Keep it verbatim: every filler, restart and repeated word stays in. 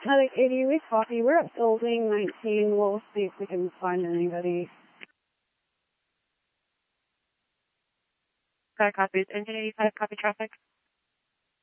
Medic eighty, we copy. We're at building nineteen. We'll see if we can find anybody. Got copies. Engine eighty-five, copy traffic.